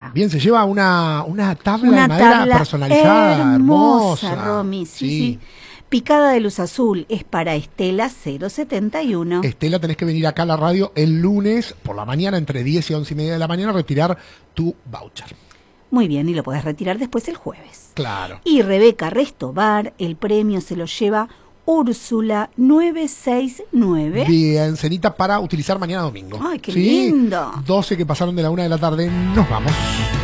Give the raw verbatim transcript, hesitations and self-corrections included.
Bien, se lleva una, una tabla Una de madera tabla personalizada, hermosa, hermosa. Romy, sí, Sí. sí. Picada de luz azul, es para Estela cero setenta y uno. Estela, tenés que venir acá a la radio el lunes por la mañana, entre diez y once y media de la mañana, a retirar tu voucher. Muy bien, y lo podés retirar después el jueves. Claro. Y Rebeca Restobar, el premio se lo lleva Úrsula nueve seis nueve. Bien, cenita para utilizar mañana domingo. Ay, qué ¿Sí? lindo. doce que pasaron de la una de la tarde, nos vamos.